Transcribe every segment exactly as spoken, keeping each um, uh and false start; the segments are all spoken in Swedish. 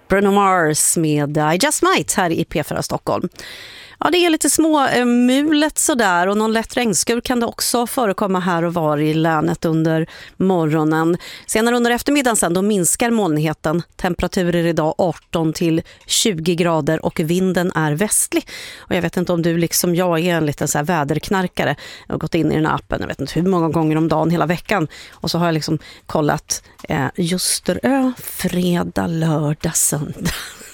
Bruno Mars med I Just Might här i P fyra Stockholm. Ja, det är lite små eh, mulet sådär och någon lätt regnskur kan det också förekomma här och var i länet under morgonen. Senare under eftermiddagen sen då minskar molnigheten. Temperaturer idag arton till tjugo grader och vinden är västlig. Och jag vet inte om du liksom jag är en liten så här väderknarkare. Jag har gått in i den här appen, jag vet inte hur många gånger om dagen hela veckan. Och så har jag liksom kollat eh, Ljusterö, fredag, lördag, söndag.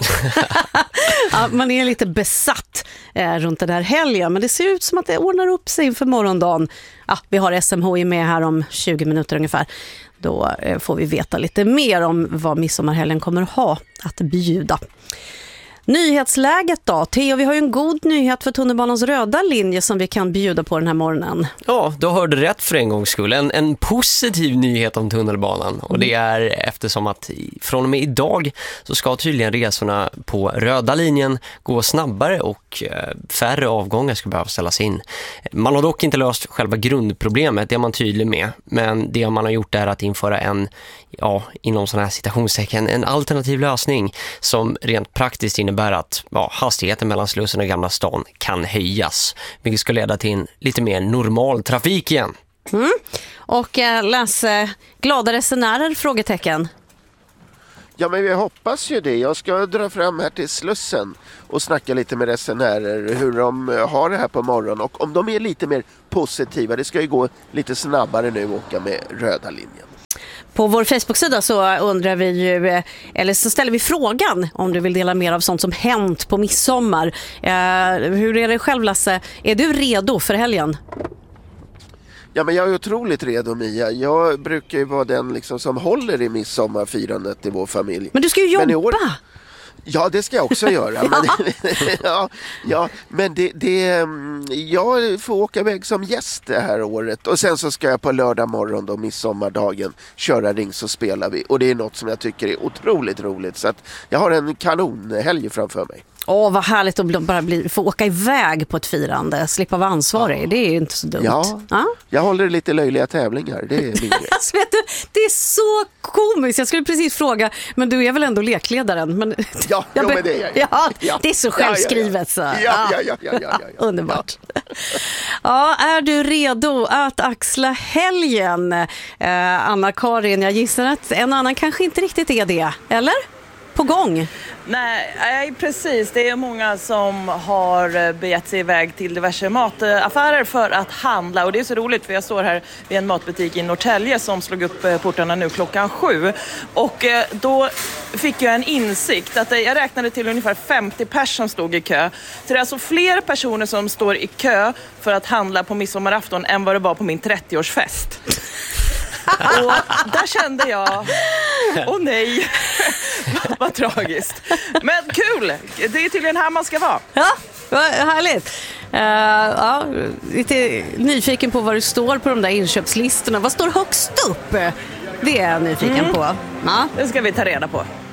Ja, man är lite besatt eh, runt den här helgen, men det ser ut som att det ordnar upp sig inför morgondagen. Ja, vi har S M H I med här om tjugo minuter ungefär. Då eh, får vi veta lite mer om vad midsommarhelgen kommer att ha att bjuda. Nyhetsläget då? Theo, vi har ju en god nyhet för tunnelbanans röda linje som vi kan bjuda på den här morgonen. Ja, du hörde rätt för en gångs skull. En, en positiv nyhet om tunnelbanan. Och det är eftersom att från och med idag så ska tydligen resorna på röda linjen gå snabbare och färre avgångar ska behöva ställas in. Man har dock inte löst själva grundproblemet, det är man tydlig med. Men det man har gjort är att införa en, ja, inom sådana här citationstecken, en alternativ lösning som rent praktiskt innebär att ja, hastigheten mellan Slussen och Gamla stan kan höjas. Vilket ska leda till en lite mer normal trafik igen. Mm. Och äh, läs glada resenärer, frågetecken. Ja, men vi hoppas ju det. Jag ska dra fram här till Slussen och snacka lite med resenärer hur de har det här på morgonen. Och om de är lite mer positiva, det ska ju gå lite snabbare nu att åka med röda linjen. På vår Facebook-sida så undrar vi ju, eller så ställer vi frågan om du vill dela mer av sånt som hänt på midsommar. Eh, hur är det själv, Lasse? Är du redo för helgen? Ja, men jag är otroligt redo, Mia. Jag brukar ju vara den liksom som håller i midsommarfirandet i vår familj. Men du ska ju jobba! Men i år... Ja, det ska jag också göra. ja. Men, ja, ja, men det, det, jag får åka iväg som gäst det här året. Och sen så ska jag på lördag morgon då, midsommardagen, köra ring så spelar vi. Och det är något som jag tycker är otroligt roligt. Så att jag har en kanonhelg framför mig. Åh, vad härligt att bara bli, få åka iväg på ett firande. Slippa vara ansvarig, ja. Det är ju inte så dumt. Ja, ja? Jag håller lite löjliga tävlingar, det är min grej. Alltså, vet du, det är så komiskt. Jag skulle precis fråga, men du är väl ändå lekledaren? Men, ja, jag jo, be- men det är jag. Ja, ja. det är så självskrivet. Så. Ja, ja, ja. ja, ja, ja, ja, ja. Underbart. Ja. Ja, är du redo att axla helgen? Eh, Anna-Karin, jag gissar att en annan kanske inte riktigt är det, eller? På gång? Nej, precis. Det är många som har begett sig iväg till diverse mataffärer för att handla. Och det är så roligt för jag står här vid en matbutik i Norrtälje som slog upp portarna nu klockan sju. Och då fick jag en insikt att jag räknade till ungefär femtio personer som stod i kö. Så det är alltså fler personer som står i kö för att handla på midsommarafton än vad det var på min trettioårsfest. Och där kände jag, åh nej, vad tragiskt. Men kul, det är tydligen här man ska vara. Ja, vad härligt. Uh, ja, lite nyfiken på vad det står på de där inköpslistorna. Vad står högst upp? Det är jag nyfiken mm. på. Ja. Det ska vi ta reda på.